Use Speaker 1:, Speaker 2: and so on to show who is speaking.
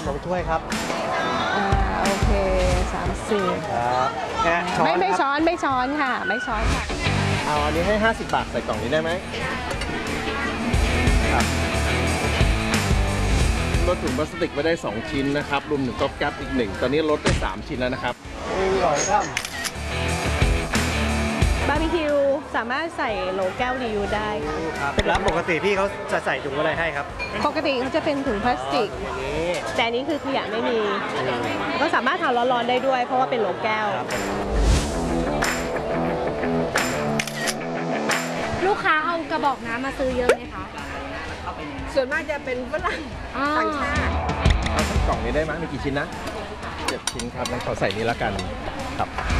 Speaker 1: ลงถ้วยครับ
Speaker 2: โอเค30
Speaker 1: ครับ
Speaker 2: ไม่ช้อนค่ะไม่ช้อนค่ะ
Speaker 1: เอาอันนี้ให้50 บาทใส่กล่องนี้ได้ไหมครับลดถุงพลาสติกไว้ได้2 ชิ้นนะครับรวมถึงก๊อบแก๊บอีก1ตอนนี้ลดได้3 ชิ้นแล้วนะครับอร่อยครับ
Speaker 2: บาร์บีคิวสามารถใส่โหลแก้วรีวิวได้ค่ะ
Speaker 1: แล้วปกติพี่เขาจะใส่ถุงอะไรให้ครับ
Speaker 2: ปกติเขาจะเป็นถุงพลาสติกแต่อันนี้คือขยะไม่มีก็สามารถทานร้อนๆได้ด้วยเพราะว่าเป็นโหลแก้ว
Speaker 3: ลูกค้าเอากระบอกน้ำมาซื้อเยอะไหมคะ
Speaker 2: ส่วนมากจะเป็นฝรั่งต่างชาติ
Speaker 1: เอาสักกล่องนี้ได้ไหมมีกี่ชิ้นนะ7 ชิ้นครับงั้นขอใส่นี้ละกันครับ